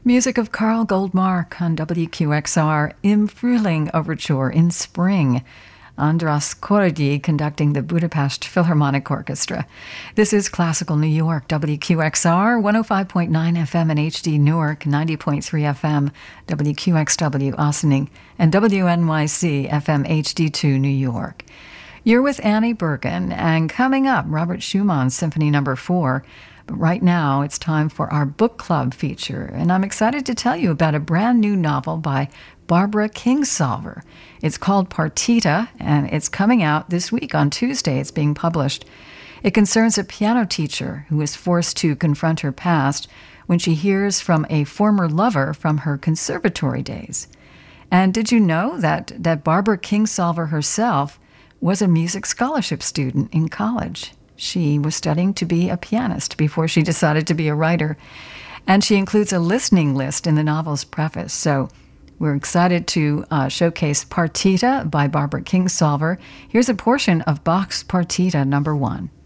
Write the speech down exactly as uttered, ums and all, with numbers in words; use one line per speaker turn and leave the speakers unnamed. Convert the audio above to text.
Music of Carl Goldmark on W Q X R, Im Frühling Overture in Spring. Andras Korody conducting the Budapest Philharmonic Orchestra. This is Classical New York, W Q X R, one oh five point nine F M in H D Newark, ninety point three F M, W Q X W Ossining, and W N Y C F M H D two New York. You're with Annie Bergen, and coming up, Robert Schumann's Symphony Number four. But right now, it's time for our book club feature, and I'm excited to tell you about a brand new novel by Barbara Kingsolver. It's called Partita, and it's coming out this week on Tuesday. It's being published. It concerns a piano teacher who is forced to confront her past when she hears from a former lover from her conservatory days. And did you know that, that Barbara Kingsolver herself was a music scholarship student in college? She was studying to be a pianist before she decided to be a writer. And she includes a listening list in the novel's preface. So we're excited to uh, showcase Partita by Barbara Kingsolver. Here's a portion of Bach's Partita number one.